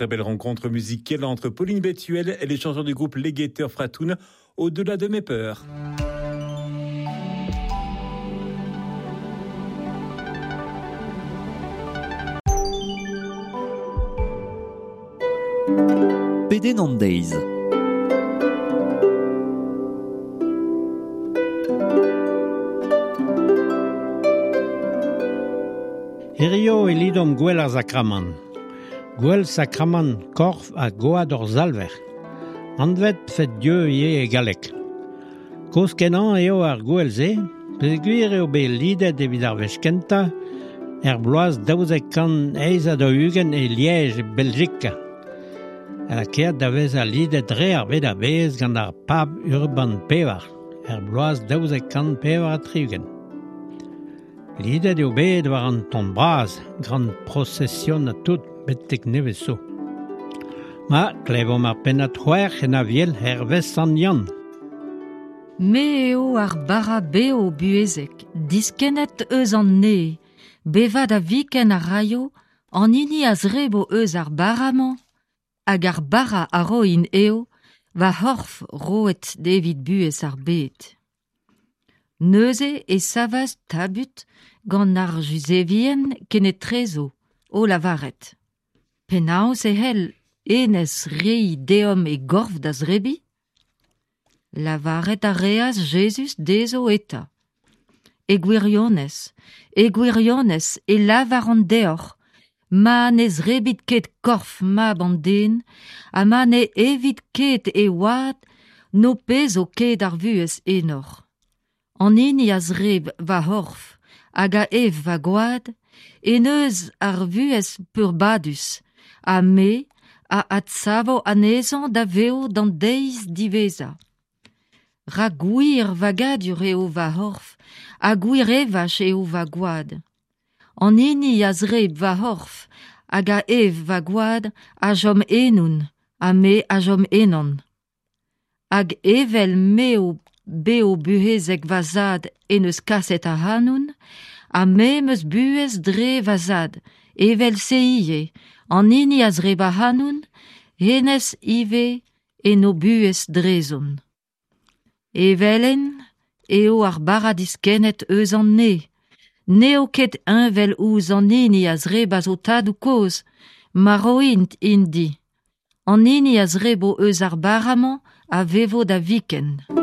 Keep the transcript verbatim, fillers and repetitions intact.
très belle rencontre musicale entre Pauline Bethuel et les chansons du groupe Les Guetteurs Fratoun, Au-delà de mes peurs. P D Nandaise. Erio elidom gwell ar zakraman. Gwell sakraman korf a goad ur zalver. Anvet fet dieu ie e galek. Koz kenan eo ar gwell ze, peguir eo be lidet evit ar vechkenta, er bloaz daouzek kan eiz a da ugen e Liège e Belgika. Er a kead da vez a lidet dre ar ved a bez gant ar pab urban pevar. Er bloaz daouzek kan pevar a triugen. Lidet eo bet war an ton braz, gran procession a tout betek nevez so. Ma, klevom ar pen a troer en a viel hervez an yan. Me eo ar bara beo buezek, diskenet eus an ne, bevad a viken a raio, an ini a zrebo eus ar baraman, hag ar bara a roin eo, va horf roet devid buez ar bet. Neuze e savaz tabut gant ar juzevien kenet trezo, o lavaret. Penaos e hel enez rei deom e gorf da zrebi? Lavaret a reas Jesus dezo eta. E gwirionez, e gwirionez e lavar an deoc'h, ma ne zrebit ket korf mab an den, a ma ne evit ket e oad, no pezo ket ar vuez enor. An ini a zreb va horf, hag a ev va goad, en eus ar vuez pur badus, a me a atsavo anezan da veo dan deiz diveza. Ra gwir va gadur eo va horf, a gwir evach eo va goad. An ini a zreb va horf, hag a ev va goad, a jom enoun, a me a jom enon. Hag evel meo beo buhezek va zad en eus kaset a hanoun, a me meus buez dre va zad, evel seie, an ini a zreb a hanoun, henez ive en o buez drezon. Evelen eo ar bara diskenet eus an ne, neo ket unvel ouz an ini a zreb a zo tadou koz, ma roint indi. An ini a zrebo eus ar baraman a vevo da viken.